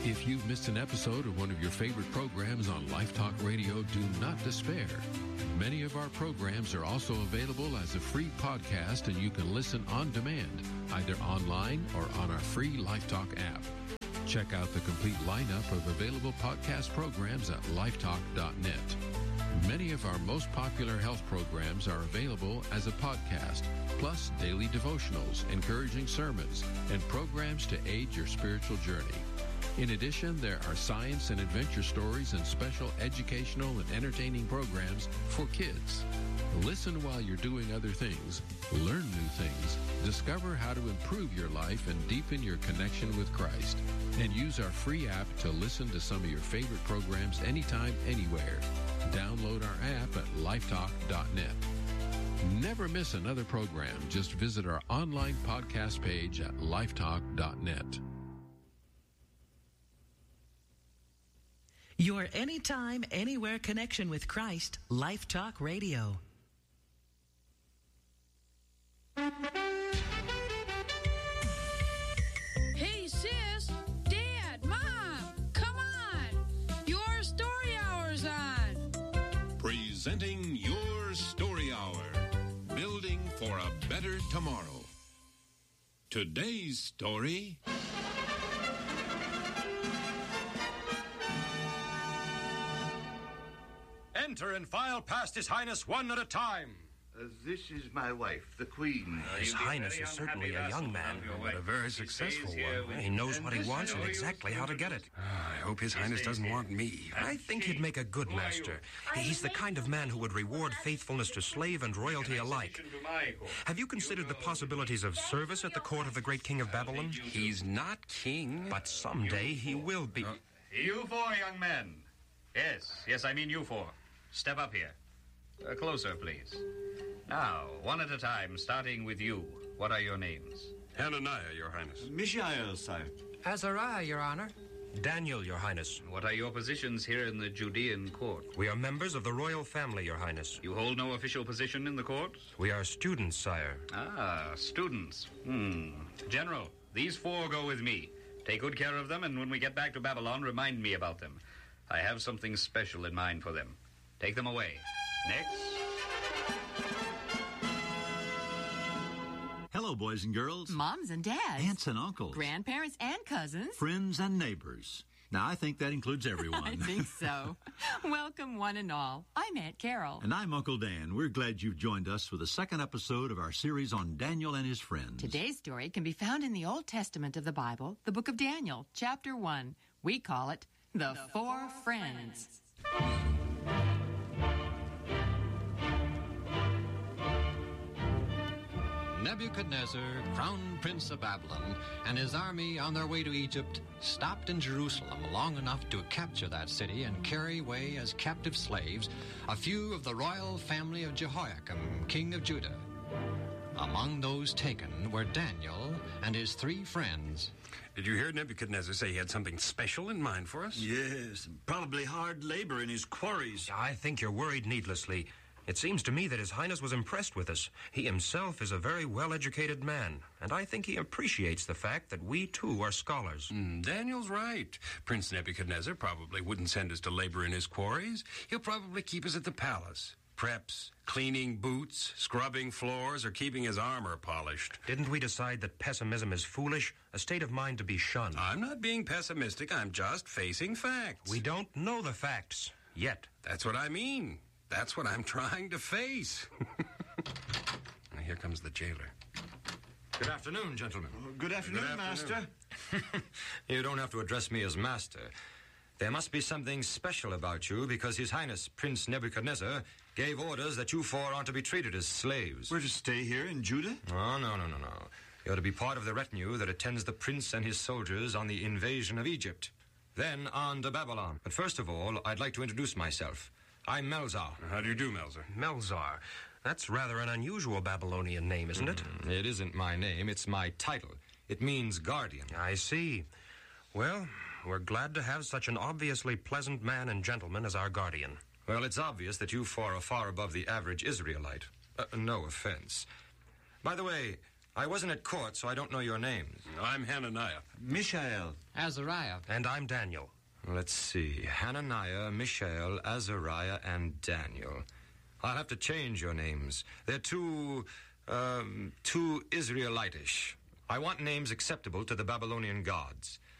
If you've missed an episode of one of your favorite programs on Life Talk Radio, do not despair. Many of our programs are also available as a free podcast, and you can listen on demand, either online or on our free Life Talk app. Check out the complete lineup of available podcast programs at lifetalk.net. Many of our most popular health programs are available as a podcast, plus daily devotionals, encouraging sermons, and programs to aid your spiritual journey. In addition, there are science and adventure stories and special educational and entertaining programs for kids. Listen while you're doing other things, learn new things, discover how to improve your life and deepen your connection with Christ, and use our free app to listen to some of your favorite programs anytime, anywhere. Download our app at lifetalk.net. Never miss another program. Just visit our online podcast page at lifetalk.net. Your anytime, anywhere connection with Christ, Life Talk Radio. Hey, sis, Dad, Mom, come on. Your story hour's on. Presenting Your Story Hour. Building for a better tomorrow. Today's story... Enter and file past His Highness one at a time. This is my wife, the Queen. His Highness is certainly a young man, but a very successful one. He knows what he wants and exactly how to get it. I hope His Highness doesn't want me. I think he'd make a good master. He's the kind of man who would reward faithfulness to slave and royalty alike. Have you considered the possibilities of service at the court of the great king of Babylon? He's not king. But someday he will be. You four young men. Yes, I mean you four. Step up here. Closer, please. Now, one at a time, starting with you. What are your names? Hananiah, Your Highness. Mishael, sire. Azariah, Your Honor. Daniel, Your Highness. What are your positions here in the Judean court? We are members of the royal family, Your Highness. You hold no official position in the court? We are students, sire. Ah, students. General, these four go with me. Take good care of them, and when we get back to Babylon, remind me about them. I have something special in mind for them. Take them away. Next. Hello, boys and girls. Moms and dads. Aunts and uncles. Grandparents and cousins. Friends and neighbors. Now, I think that includes everyone. I think so. Welcome, one and all. I'm Aunt Carol. And I'm Uncle Dan. We're glad you've joined us for the second episode of our series on Daniel and his friends. Today's story can be found in the Old Testament of the Bible, the book of Daniel, chapter 1. We call it The Four Friends. Nebuchadnezzar, crown prince of Babylon, and his army on their way to Egypt stopped in Jerusalem long enough to capture that city and carry away as captive slaves a few of the royal family of Jehoiakim, king of Judah. Among those taken were Daniel and his three friends. Did you hear Nebuchadnezzar say he had something special in mind for us? Yes, probably hard labor in his quarries. I think you're worried needlessly. It seems to me that His Highness was impressed with us. He himself is a very well-educated man, and I think he appreciates the fact that we, too, are scholars. Daniel's right. Prince Nebuchadnezzar probably wouldn't send us to labor in his quarries. He'll probably keep us at the palace. Preps, cleaning boots, scrubbing floors, or keeping his armor polished. Didn't we decide that pessimism is foolish, a state of mind to be shunned? I'm not being pessimistic. I'm just facing facts. We don't know the facts yet. That's what I mean. That's what I'm trying to face. Here comes the jailer. Good afternoon, gentlemen. Good afternoon, Master. You don't have to address me as Master. There must be something special about you because His Highness Prince Nebuchadnezzar gave orders that you four aren't to be treated as slaves. We're to stay here in Judah? Oh, no. You're to be part of the retinue that attends the prince and his soldiers on the invasion of Egypt. Then on to Babylon. But first of all, I'd like to introduce myself. I'm Melzar. How do you do, Melzar? Melzar. That's rather an unusual Babylonian name, isn't it? It isn't my name. It's my title. It means guardian. I see. Well, we're glad to have such an obviously pleasant man and gentleman as our guardian. Well, it's obvious that you four are far above the average Israelite. No offense. By the way, I wasn't at court, so I don't know your names. I'm Hananiah. Mishael. Azariah. And I'm Daniel. Let's see. Hananiah, Mishael, Azariah, and Daniel. I'll have to change your names. They're too Israelitish. I want names acceptable to the Babylonian gods.